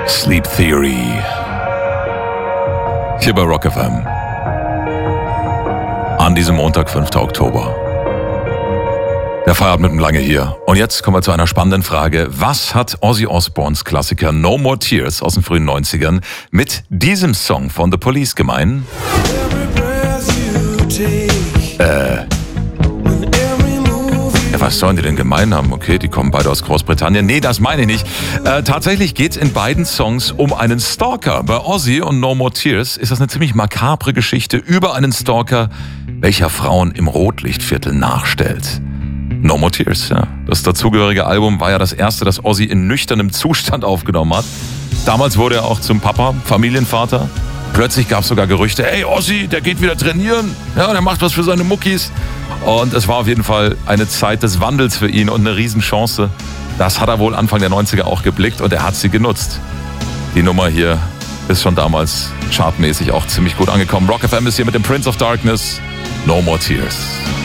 Sleep Theory. Hier bei Rock FM. An diesem Montag, 5. Oktober. Der Feierabend mit dem Lange hier. Und jetzt kommen wir zu einer spannenden Frage. Was hat Ozzy Osbournes Klassiker No More Tears aus den frühen 90ern mit diesem Song von The Police gemein? Was sollen die denn gemein haben? Okay, die kommen beide aus Großbritannien. Nee, das meine ich nicht. Tatsächlich geht es in beiden Songs um einen Stalker. Bei Ozzy und No More Tears ist das eine ziemlich makabre Geschichte über einen Stalker, welcher Frauen im Rotlichtviertel nachstellt. No More Tears, ja. Das dazugehörige Album war ja das erste, das Ozzy in nüchternem Zustand aufgenommen hat. Damals wurde er auch zum Papa, Familienvater. Plötzlich gab es sogar Gerüchte, ey Ozzy, der geht wieder trainieren. Ja, der macht was für seine Muckis. Und es war auf jeden Fall eine Zeit des Wandels für ihn und eine Riesenchance. Das hat er wohl Anfang der 90er auch geblickt und er hat sie genutzt. Die Nummer hier ist schon damals chartmäßig auch ziemlich gut angekommen. Rock FM ist hier mit dem Prince of Darkness. No More Tears.